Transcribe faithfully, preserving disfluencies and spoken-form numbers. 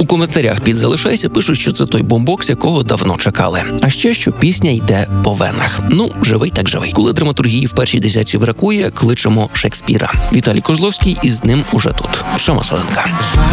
У коментарях під «Залишайся» пишуть, що це той бомбокс, якого давно чекали. А ще, що пісня йде по венах. Ну, живий так живий. Коли драматургії в першій десятці бракує, кличемо Шекспіра. Віталій Козловський із ним уже тут. Шама Соленка.